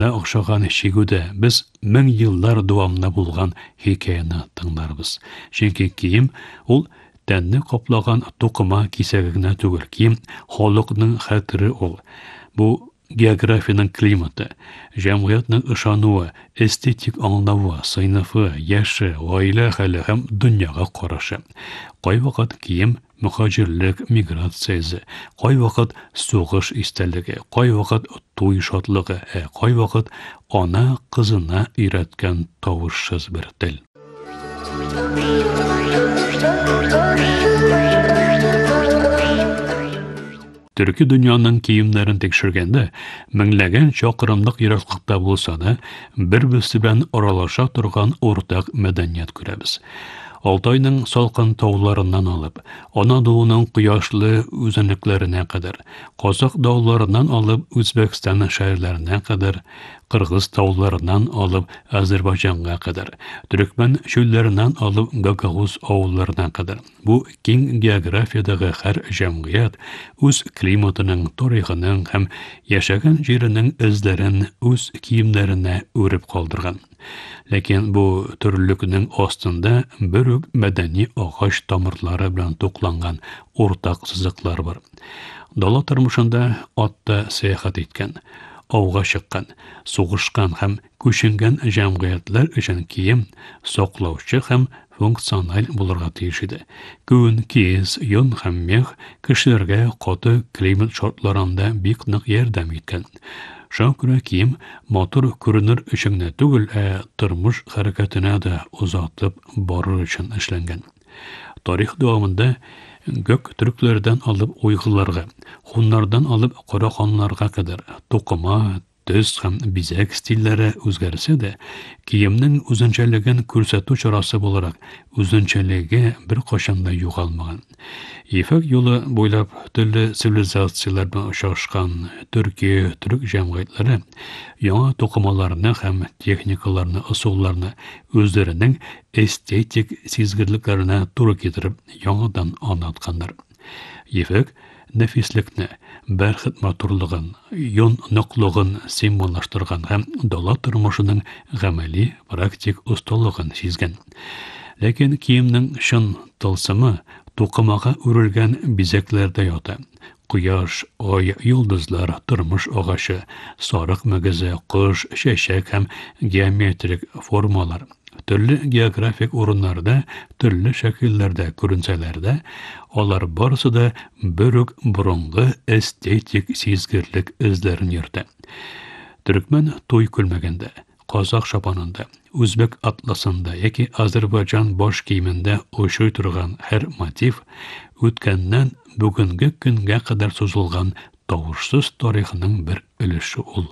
Охшаган шигүдә без 1000 еллар дәвамында булган хикаяны тыңларбыз. Чөнки кием ул тәнне каплаган тукыма кисәге генә түгел, кием халыкның хәтере ул. Бу географияның климаты, җәмгыятьнең ышануы, эстетик аңлавы, сыйныфы, яше, гаилә хәле һәм дөньяга карашы. Кайвакыт кием мөхаҗирлек миграциясе, кайвакыт сугыш истәлеге, кайвакыт туй шатлыгы, кайвакыт ана кызына өйрәткән тавышсыз бер тел. Төрки дөньяның киемнәрен тикшергәндә, меңләгән чакрымлык ераклыкта булса да, бер-берсе белән аралаша торган уртак мәдәният күрәбез. Алтайның салкын тауларыннан алып, Анадолуның кояшлы үзәнлекләренә кадәр, Казак дауларыннан алып Үзбәкстан шәһәрләренә кадәр, Кыргыз тауларыннан алып Азәрбайҗанга кадәр, Төрекмән чүлләреннән алып Гагаuz авылларына кадәр. Бу киң географиядагы һәр җәмгыять үз климатының, тарихының һәм яшәгән җиренең эзләрен үз киемнәренә үреп калдырган. Ләкин бу төрлекнең астында бер үк мәдәни агач тамырлары белән тукланган уртак сызыклар бар. Дала тормышында атта сәяхәт иткән, ауга чыккан, сугышкан һәм күченгән җәмгыятьләр өчен кием саклаучы һәм функциональ булырга тиеш иде. Күн, киез, йон һәм мех кешеләргә каты климат шартларында бик нык ярдәм иткән. Шуңа күрә кием матур күренер өчен генә түгел, тормыш хәрәкәтенә дә узатып барыр өчен эшләнгән. Тарих дәвамында гök төркләрдән алып уйгырларга, хуннардан алып караханнарга кадәр тукыма, төс һәм бизәк стильләре үзгәрсә дә, киемнең үзенчәлеген күрсәтү чарасы буларак үзенчәлеге бер кашан да югалмаган. Ефәк юлы буйлап төрле цивилизацияләр белән очрашкан төрки, төрек җәмгыятьләре яңа тукымаларны һәм техникаларны, ысулларны үзләренең эстетик сизгерлекләренә туры китереп яңадан аңлатканнар. Ефәк нәфислекне, бәрхет матурлыгын, йон ныклыгын символлаштырган һәм дала тормышының гамәли, практик усталыгын сизгән. Ләкин киемнең чын тылсымы тукымага үрелгән бизәкләрдә ята. Кояш, ай, йолдызлар, тормыш агачы, сарык мөгезе, кош, чәчәк һәм геометрик формалар. Төрле географик урыннарда, төрле шәкилләрдә күренсәләр дә, алар барысы да бер үк борынгы эстетик сизгерлек эзләрен йөртә. Төрекмән туй күлмәгәндә, Казак шапанында, Үзбәк атласында яки Азәрбайҗан баш киемендә ошый торган һәр мотив үткәннән бүгенге көнгә кадәр сузылган тавышсыз тарихның бер өлеше ул.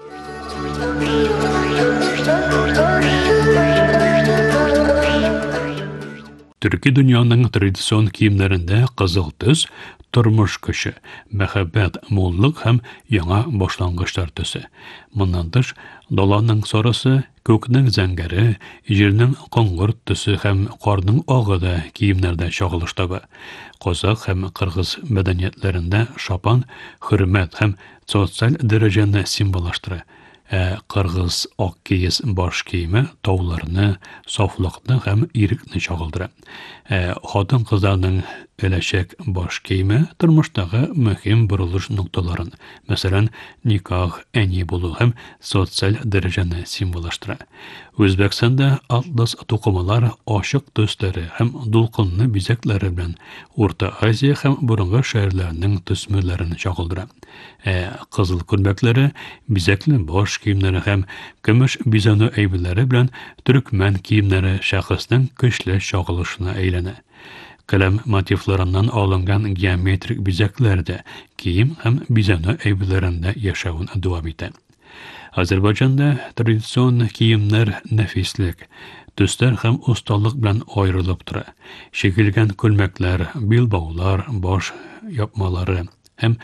Төрки дөньяның традицион киемнәрендә кызыл төс, тормыш көче, мәхәббәт, муллык һәм яңа башлангычлар төсе. Моннан тыш, даланың сарысы, күкнең зәңгәре, җирнең коңгырт төсе һәм карның агы да киемнәрдә чагылыш таба. Казак һәм кыргыз мәдәниятләрендә шапан хөрмәт һәм социаль дәрәҗәне символлаштыра. Кыргыз ак киез баш киеме тауларны, сафлыкны һәм ирекне чагылдыра. Хатын-кызларның эләчәк баш киеме тормыштагы мөһим бурылыш нукталарын, мәсәлән, никах, әни булу һәм социаль дәрәҗәне символлаштыра. Үзбәкстанда атлас тукымалар ачык төсләре һәм дулкынлы бизәкләре белән Урта Азия һәм борынгы шәһәрләрнең төсмерләрен чагылдыра. Кызыл күлмәкләре, бизәкле баш киемнәре һәм көмеш бизәнү әйберләре белән төрекмән киемнәре шәхеснең көчле чагылышына әйләнә. Каләм мотивларыннан алынган геометрик бизәкләр дә кием һәм бизәнү әйберләрендә яшәвен дәвам итә. Азәрбайҗанда традицион киемнәр нәфислек, төсләр һәм усталык белән аерылып тора. Шикелгән күлмәкләр, билбаулар, баш япмалары һәм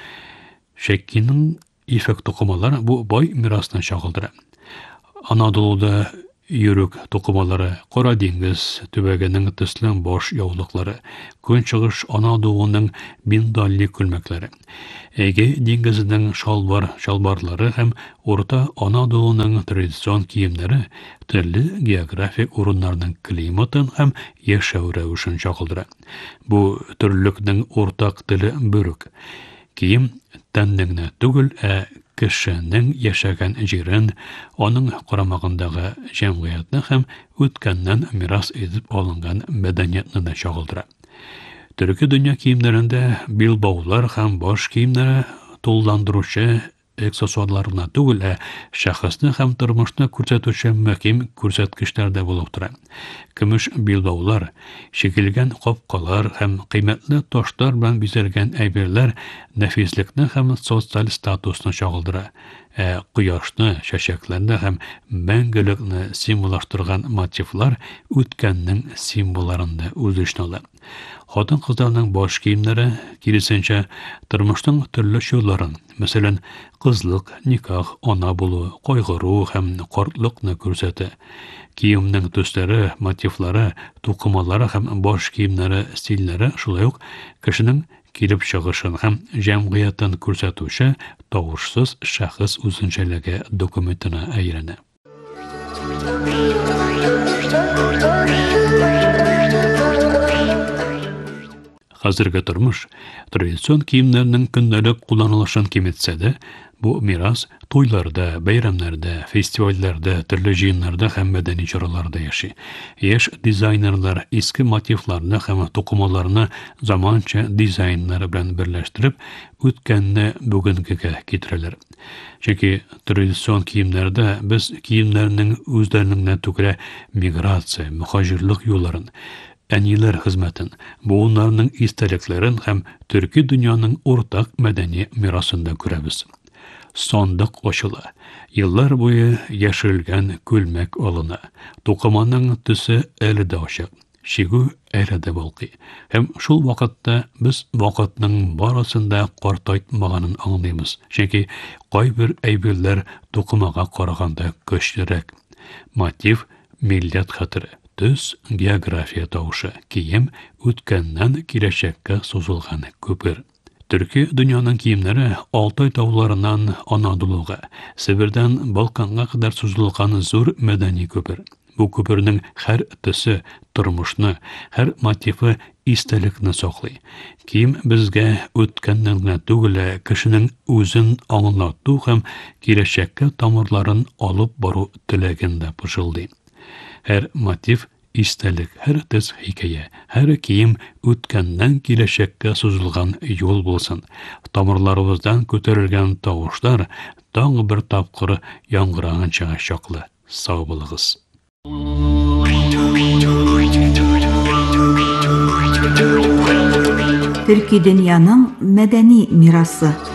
шәккинең ифәк тукымалары бу бай мирасны чагылдыра. Анадолуда Йөрүк тукымалары, Кара диңгез төбәгенең төсле бош яулыклары, Көнчыгыш Анадолуның Биндалли күлмәкләре, Эге диңгезенең шалбарлары һәм Урта Анадолуның традицион киемнәре төрле географик урыннарның климатын һәм яшәү рәвешен чагылдыра. Бу төрлекнең уртак теле бөрек. Кием тәннеңне түгел, кешенең яшәгән җирен, аның карамагындагы җәмгыятьне һәм үткәннән мирас итеп алынган мәдәниятне дә чагылдыра. Төрки дөнья киемнәрендә билбаулар һәм баш киемнәре тулыландыручы аксессуарларына түгел, шәхесне һәм тормышны күрсәтүче мөһим күрсәткечләрдә булып тора. Көмеш билбаулар, шикелгән капкалар һәм кыйммәтле ташлар белән бизәлгән әйберләр нәфислекне һәм социаль статусны чагылдыра. Кояшны, чәчәкләрне һәм мәңгелекне символлаштырган мотивлар үткәннең символларында үз эшен ала. Хатын-кызларның баш киемнәре, киресенчә, тормышның төрле чорларын, мәсәлән, кызлык, никах, ана булу, кайгыру һәм картлыкны күрсәтә. Киемнең төсләре, мотивлары, тукымалары һәм баш киемнәре стильләре шулай ук кешенең килеп чыгышын һәм җәмгыятен күрсәтүче тавышсыз шәхес үзенчәлеге документына әйләнә. Хәзерге тормыш традицион киемнәрнең көндәлек кулланылышын киметсә дә, бу мирас туйларда, бәйрәмнәрдә, фестивальләрдә, төрле җыеннарда һәм мәдәни чараларда яши. Яшь дизайнерлар иске мотивларны һәм тукымаларны заманча дизайннар белән берләштереп, үткәнне бүгенгегә китерәләр. Чөнки традицион киемнәрдә без киемнәрнең үзләреннән түгел миграция, мөхаҗирлык юлларын, әниләр хезмәтен, буыннарның истәлекләрен һәм төрки дөньяның уртак мәдәни мирасында күрәбез. Сандык ачыла. Еллар буе яшелгән күлмәк алына. Тукыманың төсе әле дә ачык. Шигү әле дә балкый. Һәм шул вакытта без вакытның барысында картайтмаганын аңлыйбыз. Чөнки кайбер әйберләр тукымага караганда көчлерәк. Мотив милләт хәтере. Төс география тавышы, кием үткәннән киләчәккә сузылган күпер. Төрки дөньяның киемнәре Алтай тауларынан Анадолуга, Сибирдән Балканга кадәр сузылган зур мәдәни күпер. Бу күпернең һәр төсе тормышны, һәр мотивы истәлекне саклый. Кием безгә үткәннән генә түгел, кешенең үзен аңлату һәм киләчәккә тамырларын алып бару теләгендә пышылдый. Һәр мотив истәлек, һәр төс хикәя, һәр кием үткәннән киләчәккә сузылган юл булсын. Тамырларыбыздан күтәрелгән тавышлар тагы бер тапкыр яңгыраганча чаклы. Сау булыгыз. Төрки дөньяның мәдәни мирасы.